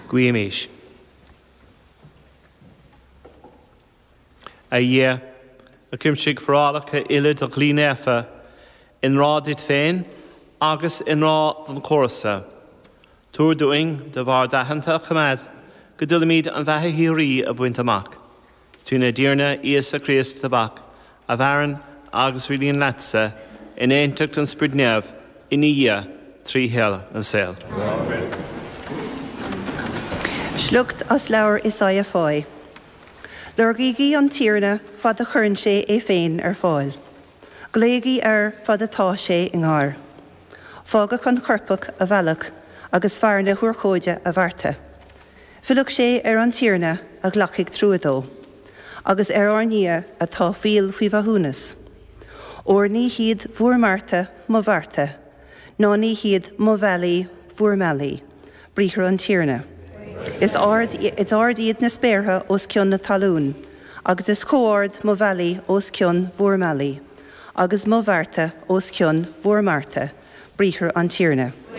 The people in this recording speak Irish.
Guimish. A year, a cymsig frálach ilid a glínefa in rádid féin, agus in rád an chorsa. Túr doing de bhar dahanta chamad, go dulamid an bheitthe hirí a bhaint amach. Túna díirna Ias a Christ tabach, a bharan agus rilíon latsa, in éinteach an spridneamh in ia trí hell an sel. Slucht as leabhar Isaiah fáil. Lurgaí an tíorna fad a churn sé é féin ar fáil. Gléagaí fad atá sé in ghar. Fága chun chorpach a bhealach agus fearna thuaircóide a bharta. Philach sé an tíorna a ghlachaigh trúdó, agus nia atá fial faoi bhthúnas. Or ní hiad bhuairmarta mo bharta, ná ní hiad mo bhealaí bhuairmealaí, bríthar an tíorna. Is ard iad na spéirthe os cionn na talún, agus is cóard mo bhealaí os cionn bhuairmealaí, agus mo bharta os cionn bhuairmarta, bríthar an tíorna.